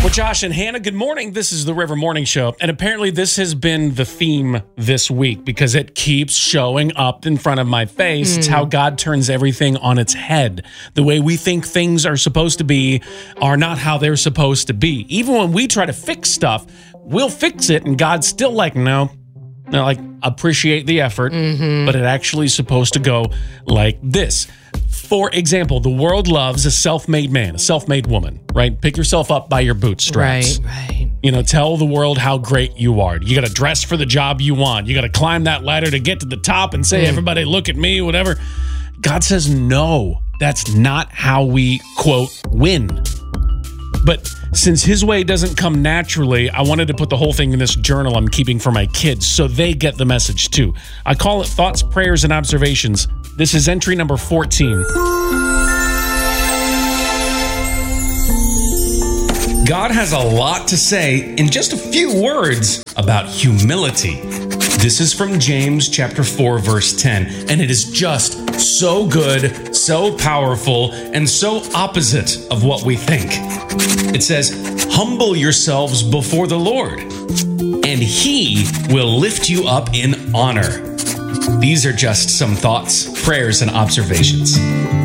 Well, Josh and Hannah, good morning. This is the River Morning Show. And apparently this has been the theme this week because it keeps showing up in front of my face. It's how God turns everything on its head. The way we think things are supposed to be are not how they're supposed to be. Even when we try to fix stuff, we'll fix it and God's still like, no, like appreciate the effort, but it actually is supposed to go like this. For example, the world loves a self-made man, a self-made woman, right? Pick yourself up by your bootstraps. Right. You know, tell the world how great you are. You got to dress for the job you want. You got to climb that ladder to get to the top and say, everybody look at me, whatever. God says, no, that's not how we, quote, win. But since his way doesn't come naturally, I wanted to put the whole thing in this journal I'm keeping for my kids so they get the message too. I call it Thoughts, Prayers, and Observations. This is entry number 14. God has a lot to say in just a few words about humility. This is from James chapter 4, verse 10, and it is just so good, so powerful, and so opposite of what we think. It says, humble yourselves before the Lord, and he will lift you up in honor. These are just some thoughts, prayers, and observations.